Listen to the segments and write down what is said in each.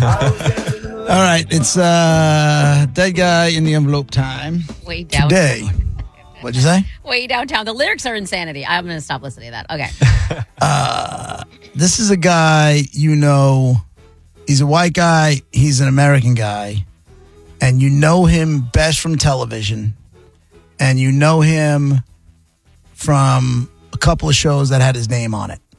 All right, it's Dead Guy in the Envelope time. Way down. Today. What'd you say? Way downtown. The lyrics are insanity. I'm going to stop listening to that. Okay. This is a guy, you know, he's a white guy, he's an American guy, and you know him best from television, and you know him from a couple of shows that had his name on it.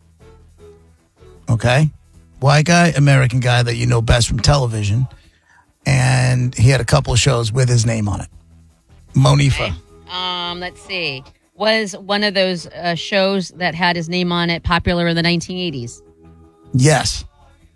Okay? White guy, American guy that you know best from television, and he had a couple of shows with his name on it. Monifa. Okay. Let's see. Was one of those shows that had his name on it popular in the 1980s? Yes.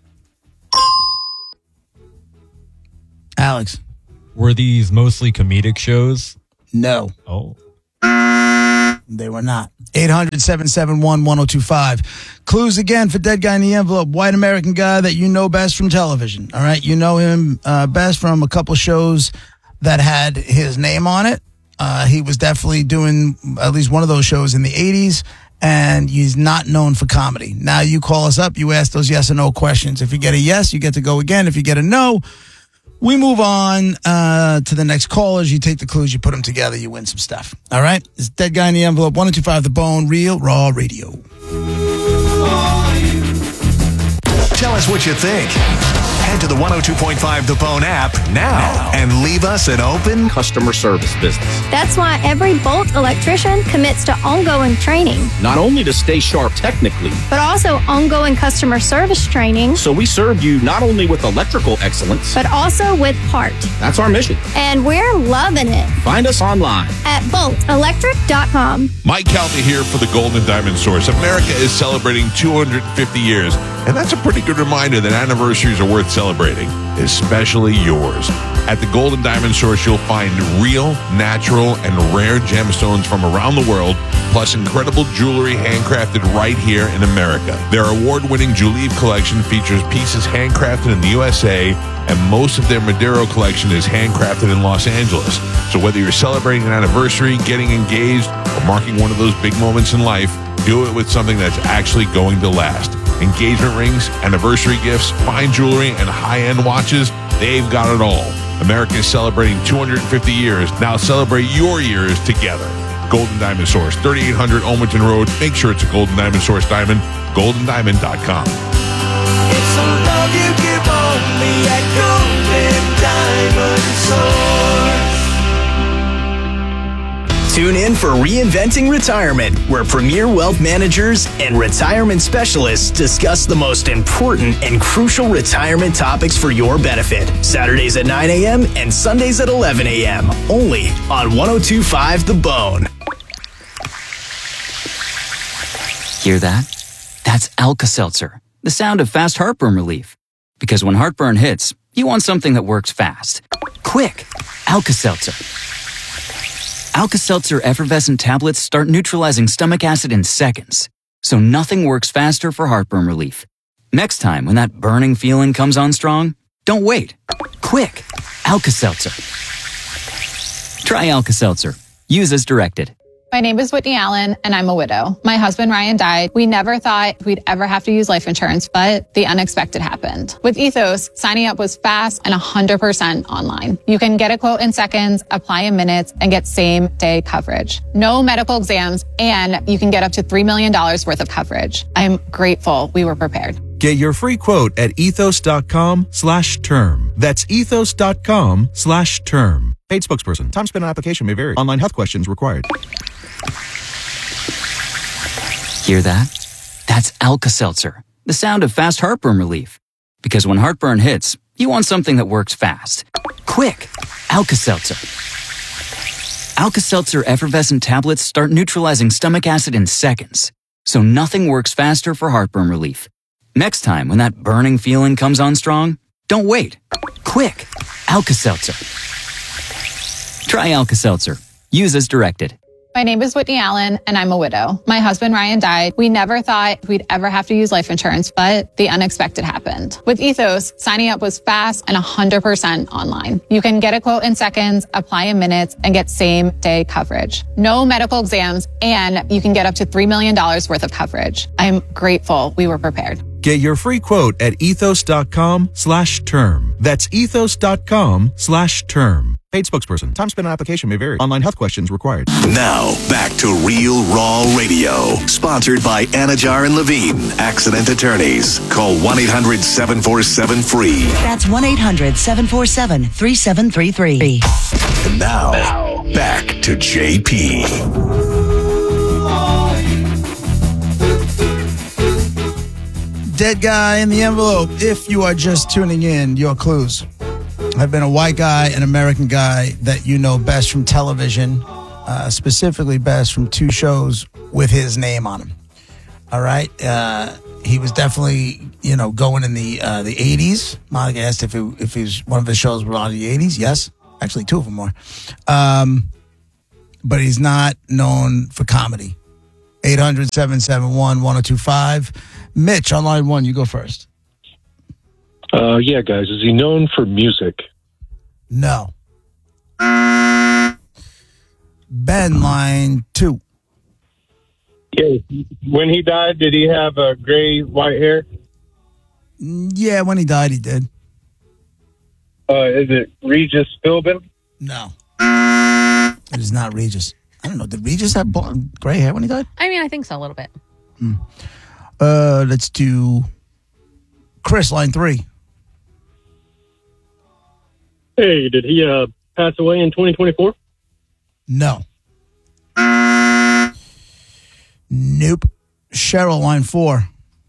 Alex. Were these mostly comedic shows? No. Oh. They were not. 800-771-1025. Clues again for Dead Guy in the Envelope. White American guy that you know best from television. All right. You know him best from a couple shows that had his name on it. He was definitely doing at least one of those shows in the 80s, and he's not known for comedy. Now you call us up, you ask those yes or no questions. If you get a yes, you get to go again. If you get a no, we move on to the next callers. You take the clues, you put them together, you win some stuff. All right? It's Dead Guy in the Envelope, 1025 The Bone, Real Raw Radio. Tell us what you think. Head to the 102.5 The Bone app now and leave us an open customer service business. That's why every Bolt electrician commits to ongoing training, Not only to stay sharp technically, but also ongoing customer service training, so we serve you not only with electrical excellence, but also with heart. that's our mission. And we're loving it Find us online. at boltelectric.com. Mike Calta here for the Golden Diamond Source. America is celebrating 250 years, and that's a pretty good reminder that anniversaries are worth celebrating, especially yours. At the Golden Diamond Source, you'll find real, natural, and rare gemstones from around the world, plus incredible jewelry handcrafted right here in America. Their award-winning Julieve collection features pieces handcrafted in the USA, and most of their Madero collection is handcrafted in Los Angeles. So whether you're celebrating an anniversary, getting engaged, or marking one of those big moments in life, do it with something that's actually going to last. Engagement rings, anniversary gifts, fine jewelry, and high-end watches, they've got it all. America is celebrating 250 years. Now celebrate your years together. Golden Diamond Source, 3800 Olmerton Road. Make sure it's a Golden Diamond Source diamond. GoldenDiamond.com. It's a love you give only at Golden Diamond Source. Tune in for Reinventing Retirement, where premier wealth managers and retirement specialists discuss the most important and crucial retirement topics for your benefit. Saturdays at 9 a.m. and Sundays at 11 a.m. Only on 102.5 The Bone. Hear that? That's Alka-Seltzer, the sound of fast heartburn relief. Because when heartburn hits, you want something that works fast. Quick, Alka-Seltzer. Alka-Seltzer effervescent tablets start neutralizing stomach acid in seconds, so nothing works faster for heartburn relief. Next time when that burning feeling comes on strong, don't wait. Quick, Alka-Seltzer. Try Alka-Seltzer. Use as directed. My name is Whitney Allen, and I'm a widow. My husband, Ryan, died. We never thought we'd ever have to use life insurance, but the unexpected happened. With Ethos, signing up was fast and 100% online. You can get a quote in seconds, apply in minutes, and get same-day coverage. No medical exams, and you can get up to $3 million worth of coverage. I'm grateful we were prepared. Get your free quote at ethos.com/term. That's ethos.com/term. Paid spokesperson. Time spent on application may vary. Online health questions required. Hear that? That's Alka-Seltzer, the sound of fast heartburn relief. Because when heartburn hits, you want something that works fast. Quick, Alka-Seltzer. Alka-Seltzer effervescent tablets start neutralizing stomach acid in seconds, so nothing works faster for heartburn relief. Next time when that burning feeling comes on strong, don't wait. Quick, Alka-Seltzer. Try Alka-Seltzer. Use as directed. My name is Whitney Allen, and I'm a widow. My husband, Ryan, died. We never thought we'd ever have to use life insurance, but the unexpected happened. With Ethos, signing up was fast and 100% online. You can get a quote in seconds, apply in minutes, and get same-day coverage. No medical exams, and you can get up to $3 million worth of coverage. I'm grateful we were prepared. Get your free quote at ethos.com/term. That's ethos.com/term. Paid spokesperson. Time spent on application may vary. Online health questions required. Now, back to Real Raw Radio. Sponsored by Anajar and Levine, accident attorneys. Call 1-800-747-FREE. That's 1-800-747-3733. And now, back to JP. Dead guy in the envelope. If you are just tuning in, your clues. I've been a white guy, an American guy that you know best from television, specifically best from two shows with his name on them. All right. He was definitely, going in the 80s. Monica asked if he's one of his shows were on the 80s. Yes. Actually, two of them were. But he's not known for comedy. 800-771-1025. Mitch, on line one, you go first. Yeah, guys. Is he known for music? No. Ben, line two. Yeah. When he died, did he have gray, white hair? Yeah, when he died, he did. Is it Regis Philbin? No. It is not Regis. I don't know. Did Regis have gray hair when he died? I mean, I think so, a little bit. Let's do Chris, line three. Hey, did he pass away in 2024? No. Nope. Cheryl, line four.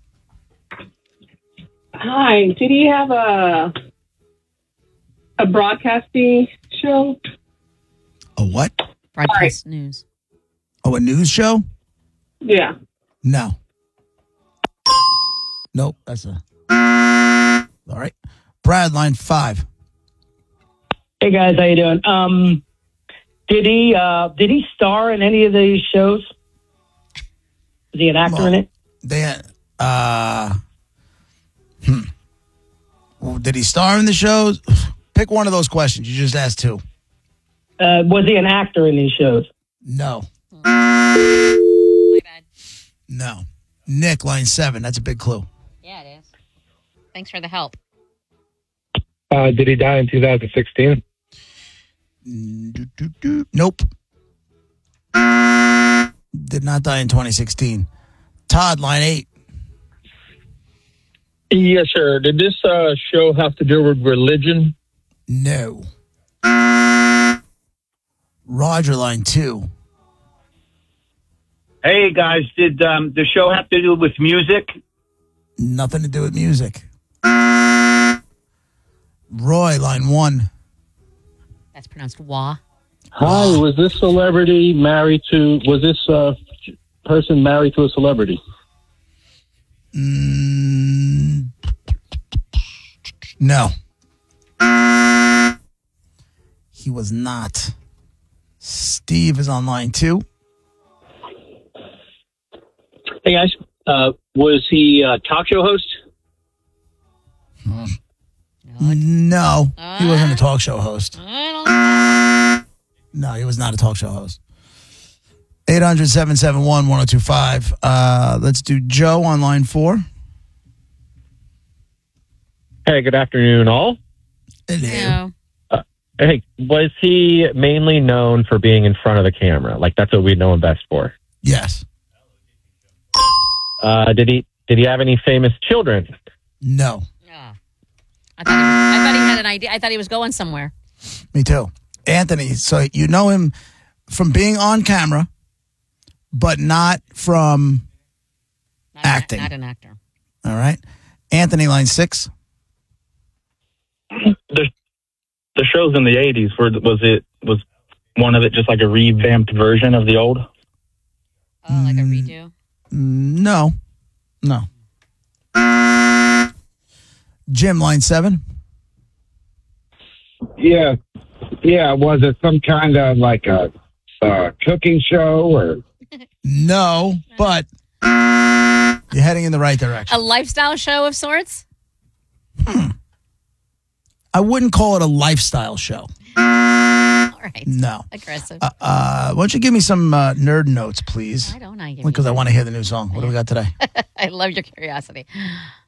Hi. Did he have a broadcasting show? A what? Broadcast news. Oh, a news show? Yeah. No. Nope. That's a... All right. Brad, line five. Hey guys, how you doing? Did he star in any of these shows? Is he an actor in it? Did he star in the shows? Pick one of those questions. You just asked two. Was he an actor in these shows? No. My bad. No. Nick, line seven. That's a big clue. Yeah, it is. Thanks for the help. Did he die in 2016? Nope. Did not die in 2016. Todd, line eight. Yes, sir. Did this show have to do with religion? No. Roger, line two. Hey, guys, did the show have to do with music? Nothing to do with music. Roy, line one. That's pronounced wah. Hi, was this celebrity married to, was this person married to a celebrity? No. He was not. Steve is on line two. Hey, guys. Was he a talk show host? No, he wasn't a talk show host. No, he was not a talk show host. 800-771-1025. Let's do Joe on line four. Hey, good afternoon, all. Hello. Hey, was he mainly known for being in front of the camera? Like, that's what we know him best for. Yes. Did he have any famous children? No. I thought he had an idea. I thought he was going somewhere. Me too. Anthony, so you know him from being on camera, but not from acting. Not an actor. All right. Anthony, line six. The shows in the 80s, was one of it just like a revamped version of the old? Oh, like a redo? No. Jim, line seven. Yeah. Was it some kind of like a cooking show or? No, but you're heading in the right direction. A lifestyle show of sorts? I wouldn't call it a lifestyle show. All right. No. Aggressive. Why don't you give me some nerd notes, please? Why don't I give Because I want to hear the new song. What do we got today? I love your curiosity.